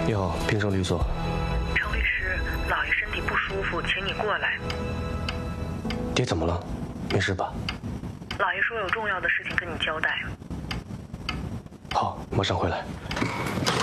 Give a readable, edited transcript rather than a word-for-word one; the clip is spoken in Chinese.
你好，平城律所。 程律师，老爷身体不舒服，请你过来。 爹怎么了？没事吧？ 老爷说有重要的事情跟你交代。 好，马上回来。